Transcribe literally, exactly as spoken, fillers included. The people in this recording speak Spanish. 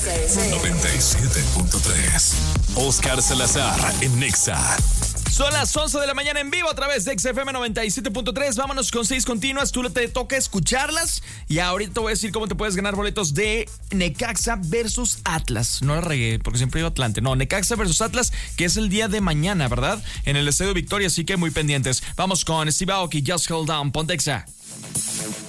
noventa y siete punto tres. Oscar Salazar en Nexa. Son las once de la mañana en vivo a través de X F M noventa y siete punto tres. Vámonos con seis continuas. Tú te toca escucharlas. Y ahorita te voy a decir cómo te puedes ganar boletos de Necaxa versus Atlas. No la regué porque siempre digo Atlante. No, Necaxa versus Atlas, que es el día de mañana, ¿verdad? En el Estadio Victoria, así que muy pendientes. Vamos con Steve Aoki, Just Hold On, Pontexa.